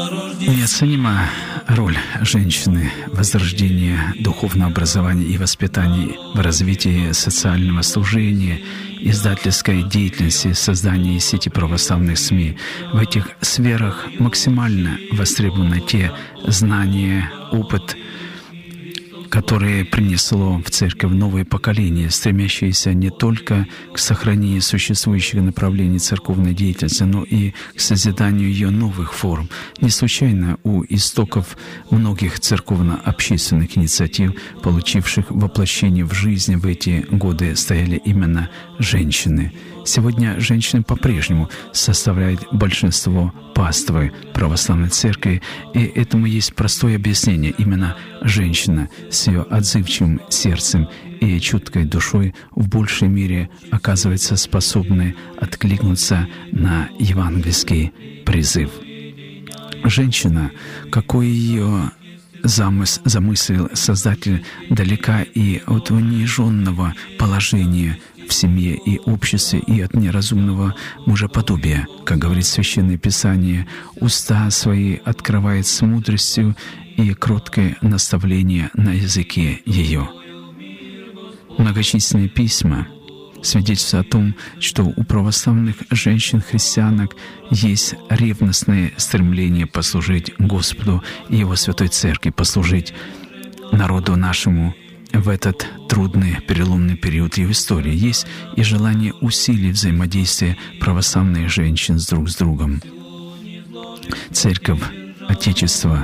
Неоценима роль женщины в возрождении духовного образования и воспитания, в развитии социального служения, издательской деятельности, создании сети православных СМИ. В этих сферах максимально востребованы те знания, опыт, которое принесло в церковь новое поколение, стремящееся не только к сохранению существующих направлений церковной деятельности, но и к созиданию ее новых форм. Не случайно у истоков многих церковно-общественных инициатив, получивших воплощение в жизни в эти годы, стояли именно женщины. Сегодня женщины по-прежнему составляют большинство паствы православной церкви, и этому есть простое объяснение. Именно женщина с ее отзывчивым сердцем и чуткой душой в большей мере оказывается способной откликнуться на евангельский призыв. Женщина, какой ее замыслил Создатель, далека и от униженного положения в семье и обществе, и от неразумного мужеподобия. Как говорит Священное Писание, уста свои открывает с мудростью, и кроткое наставление на языке ее. Многочисленные письма свидетельствуют о том, что у православных женщин-христианок есть ревностное стремление послужить Господу и Его Святой Церкви, послужить народу нашему в этот трудный, переломный период ее истории. Есть и желание усилить взаимодействие православных женщин друг с другом. Церковь, Отечество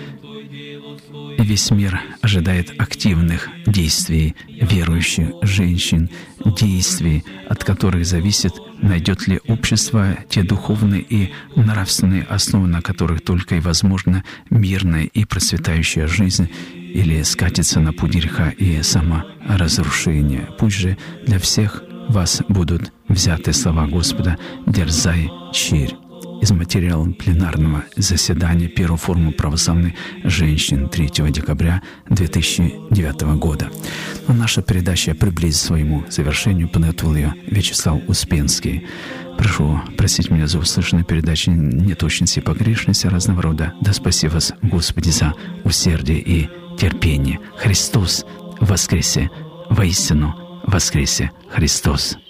и весь мир ожидает активных действий верующих женщин, действий, от которых зависит, найдет ли общество те духовные и нравственные основы, на которых только и возможна мирная и процветающая жизнь, или скатится на путь греха и саморазрушения. Пусть же для всех вас будут взяты слова Господа «Дерзай, чирь». Из материала пленарного заседания Первого форума православных женщин 3 декабря 2009 года. Но наша передача приблизится к своему завершению. Подготовил ее Вячеслав Успенский. Прошу простить меня за услышанные передачи неточности и погрешности разного рода. Да спаси вас, Господи, за усердие и терпение. Христос воскресе! Воистину воскресе Христос!